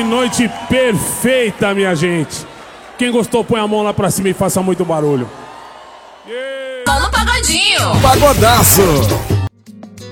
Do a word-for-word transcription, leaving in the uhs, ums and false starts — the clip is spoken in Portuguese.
noite perfeita, minha gente. Quem gostou, põe a mão lá pra cima e faça muito barulho. Vamos, pagodinho! Pagodaço!